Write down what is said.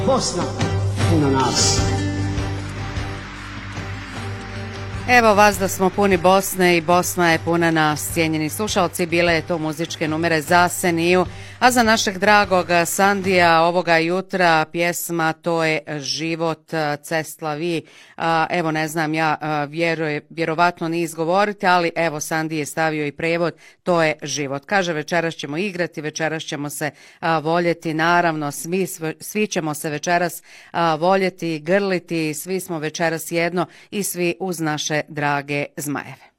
Bosna puna nas. Evo vas da smo puni Bosne i Bosna je puna nas, cijenjeni slušalci. Bile je to muzičke numere za Seniju, a za našeg dragog Sandija ovoga jutra pjesma To je život, Cestlavi. Evo ne znam ja, vjerovatno ni izgovoriti, ali evo Sandi je stavio i prevod To je život. Kaže večeras ćemo igrati, večeras ćemo se voljeti, naravno svi ćemo se večeras voljeti, grliti, svi smo večeras jedno i svi uz naše drage zmajeve.